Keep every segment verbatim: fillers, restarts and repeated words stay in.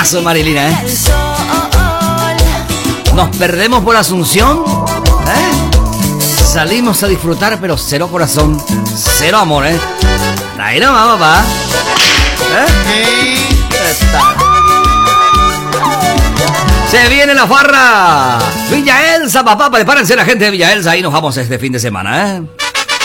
Temazo, Marilina, ¿eh? Nos perdemos por Asunción, ¿eh? Salimos a disfrutar, pero cero corazón, cero amor, ¿eh? Ahí nomás, papá. ¿Eh? Está. Se viene la farra. Villa Elsa, papá, prepárense la gente de Villa Elsa. Ahí nos vamos este fin de semana, ¿eh?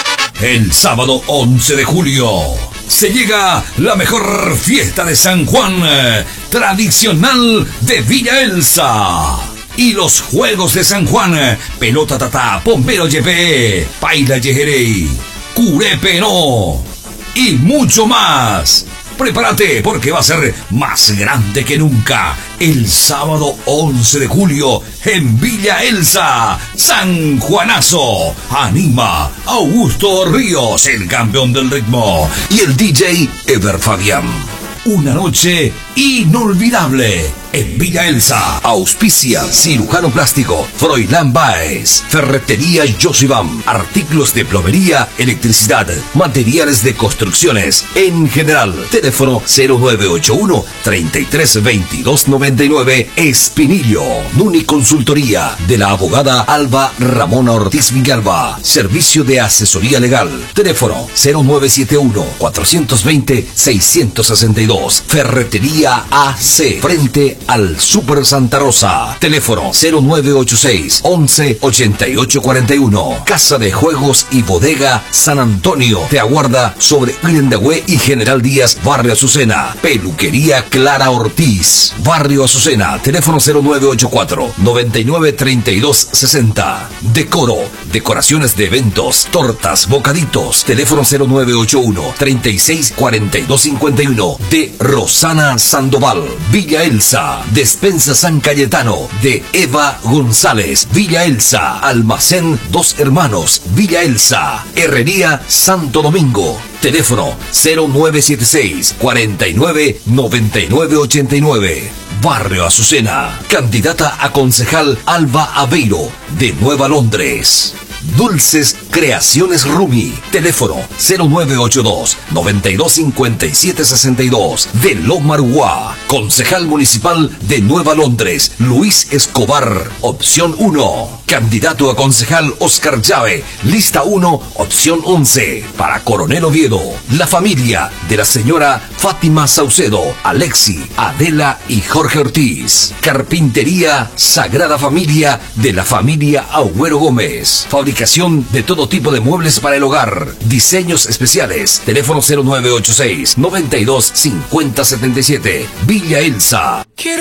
El sábado once de julio se llega la mejor fiesta de San Juan, eh, tradicional de Villa Elsa. Y los Juegos de San Juan, eh, pelota tatá, pompero yepé, paila yejerey, curepe no, y mucho más. Prepárate porque va a ser más grande que nunca el sábado once de julio en Villa Elsa, San Juanazo. Anima Augusto Ríos, el campeón del ritmo, y el D J Ever Fabián. Una noche inolvidable en Villa Elsa. Auspicia Cirujano Plástico Froilán Baez, Ferretería Yosibam, artículos de plomería, electricidad, materiales de construcciones en general. Teléfono cero nueve ocho uno, treinta y tres, veintidós noventa y nueve. Espinillo. Nuni Consultoría de la abogada Alba Ramona Ortiz Villalba. Servicio de asesoría legal. Teléfono cero nueve siete uno, cuatrocientos veinte, seiscientos sesenta y dos. Ferretería A C, frente al Super Santa Rosa. Teléfono cero nueve ocho seis, once, ochenta y ocho cuarenta y uno. Casa de Juegos y Bodega San Antonio te aguarda sobre Irendahue y General Díaz, Barrio Azucena. Peluquería Clara Ortiz, Barrio Azucena. Teléfono cero nueve ocho cuatro, noventa y nueve, treinta y dos sesenta. Decoro, decoraciones de eventos, tortas, bocaditos. Teléfono cero nueve ocho uno, treinta y seis, cuarenta y dos cincuenta y uno. De Rosana Sandoval, Villa Elsa. Despensa San Cayetano de Eva González, Villa Elsa. Almacén Dos Hermanos, Villa Elsa. Herrería Santo Domingo. Teléfono cero nueve siete seis, cuarenta y nueve, noventa y nueve ochenta y nueve. Barrio Azucena. Candidata a concejal Alba Aveiro de Nueva Londres. Dulces Creaciones Rumi. Teléfono cero nueve ocho dos, noventa y dos, cincuenta y siete sesenta y dos. De Lomarguá. Concejal Municipal de Nueva Londres, Luis Escobar, opción uno. Candidato a concejal Oscar Llave, lista uno, opción once. Para Coronel Oviedo, la familia de la señora Fátima Saucedo, Alexi, Adela y Jorge Ortiz. Carpintería Sagrada Familia de la familia Agüero Gómez. Fabricación de todo tipo de muebles para el hogar. Diseños especiales. Teléfono cero nueve ocho seis, noventa y dos, cincuenta setenta y siete. Villa Elsa.